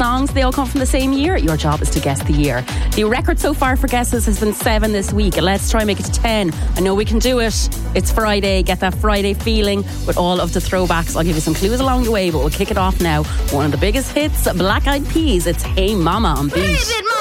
songs. They all come from the same year. Your job is to guess the year. The record so far for guesses has been 7 this week. Let's try and make it to 10. I know we can do it. It's Friday. Get that Friday feeling with all of the throwbacks. I'll give you some clues along the way, but we'll kick it off now. One of the biggest hits, Black Eyed Peas. It's Hey Mama on Beat.